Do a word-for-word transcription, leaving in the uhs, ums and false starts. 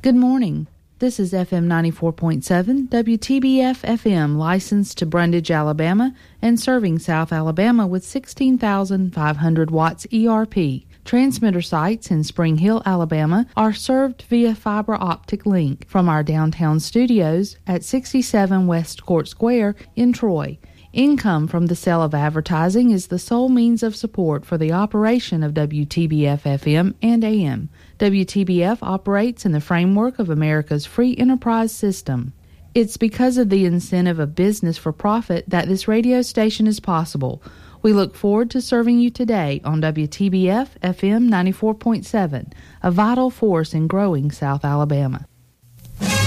Good morning. This is F M ninety-four point seven, W T B F F M, licensed to Brundage, Alabama, and serving South Alabama with sixteen thousand five hundred watts E R P. Transmitter sites in Spring Hill, Alabama are served via fiber optic link from our downtown studios at sixty-seven West Court Square in Troy. Income from the sale of advertising is the sole means of support for the operation of W T B F F M and A M. W T B F operates in the framework of America's free enterprise system. It's because of the incentive of business for profit that this radio station is possible. We look forward to serving you today on W T B F F M ninety-four point seven, a vital force in growing South Alabama.